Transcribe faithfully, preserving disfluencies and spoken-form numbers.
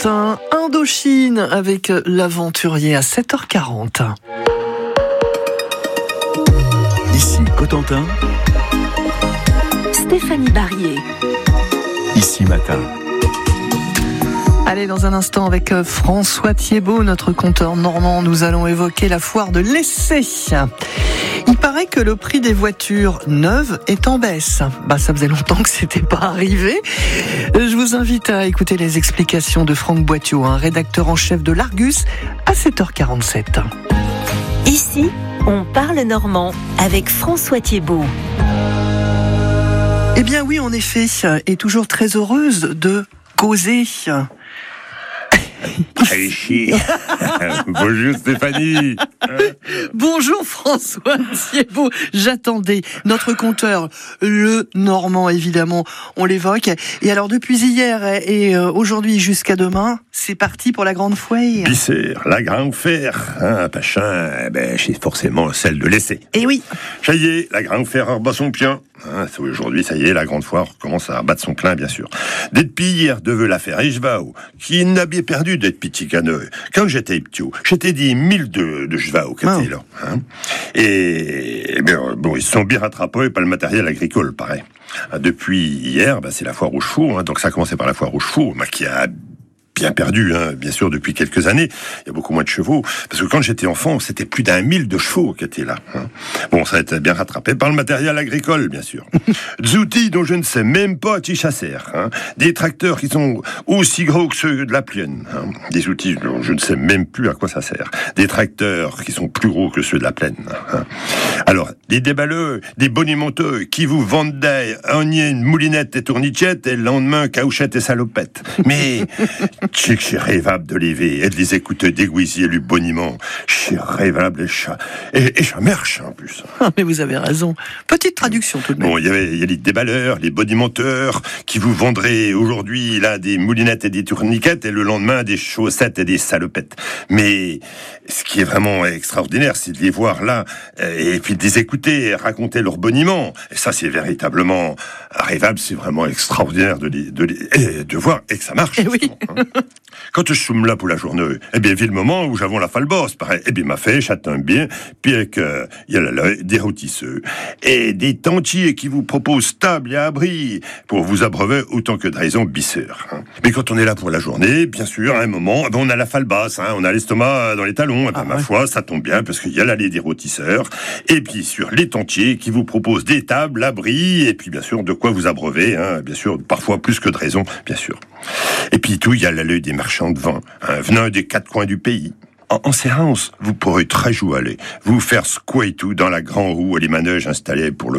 matin, Indochine avec l'aventurier à sept heures quarante. Ici Cotentin, Stéphanie Barrier. Ici Matin. Allez, dans un instant avec François Thiebaud, notre conteur normand, nous allons évoquer la foire de l'essai. Il paraît que le prix des voitures neuves est en baisse. Bah, ça faisait longtemps que c'était pas arrivé. Je vous invite à écouter les explications de Franck Boitteau, un rédacteur en chef de l'Argus, à sept heures quarante-sept. Ici, on parle normand avec François Thiebaud. Eh bien oui, en effet, et toujours très heureuse de causer. Ici. Bonjour Stéphanie. Bonjour François Thiebaud. J'attendais notre conteur, le Normand évidemment, on l'évoque. Et alors depuis hier et aujourd'hui jusqu'à demain, c'est parti pour la grande foire. Bisser, la grande fer, hein, Pachin, eh ben, c'est forcément celle de l'essai. Eh oui. Ça y est, la grande fer rebat son plein. Hein, aujourd'hui, ça y est, la grande foire commence à battre son plein, bien sûr. Depuis hier, de veut la faire Ijvao, qui n'a bien perdu d'être petit caneux. Quand j'étais petit, j'étais dit mille de, de Jvao qui étaient là. Hein. Et, et bien, bon, ils se sont bien rattrapés par le matériel agricole, pareil. Depuis hier, ben, c'est la foire aux chevaux, hein, donc ça a commencé par la foire aux chevaux, bah, qui a bien perdu, hein, bien sûr, depuis quelques années. Il y a beaucoup moins de chevaux. Parce que quand j'étais enfant, c'était plus d'un mille de chevaux qui étaient là. Hein. Bon, ça a été bien rattrapé par le matériel agricole, bien sûr. Des outils dont je ne sais même pas qui chasser. Hein. Des tracteurs qui sont aussi gros que ceux de la plaine. Hein. Des outils dont je ne sais même plus à quoi ça sert. Des tracteurs qui sont plus gros que ceux de la plaine. Hein. Alors, des déballeux, des bonimenteux qui vous vendent des une moulinette et tourniquettes et le lendemain caouchette et salopette. Mais je suis rêvable de lever et de les écouter déguiser le boniment. Je suis rêvable et ça et, et ça marche en plus. Ah, mais vous avez raison. Petite traduction tout de même. Bon, il y avait il y a les déballeurs, les bonimenteurs qui vous vendraient aujourd'hui là des moulinettes et des tourniquettes et le lendemain des chaussettes et des salopettes. Mais ce qui est vraiment extraordinaire, c'est de les voir là et puis de les écouter raconter leur boniment. Et ça, c'est véritablement rêvable. C'est vraiment extraordinaire de les, de les, de voir et que ça marche. Eh oui. Hein. Quand je suis là pour la journée, eh bien, vu le moment où j'avons la falbosse, pareil, eh bien, m'a fait, j'attends bien, puis avec, euh, il y a là, des rôtisseux, et des tantiers qui vous proposent table et abri, pour vous abreuver autant que de raison bisseur, hein. Mais quand on est là pour la journée, bien sûr, à un moment, eh bien, on a la falbasse, hein, on a l'estomac dans les talons, eh bien, ah, ma ouais. foi, ça tombe bien, parce qu'il y a l'allée des rôtisseurs, et puis, sur les tantiers qui vous proposent des tables, l'abri, et puis, bien sûr, de quoi vous abreuver, hein, bien sûr, parfois plus que de raison, bien sûr. Et puis tout, il y a l'allée des marchands de vin, hein, venant des quatre coins du pays. En, en séance, vous pourrez très jouer aller, vous faire secouer tout dans la grande roue et les manèges installés pour le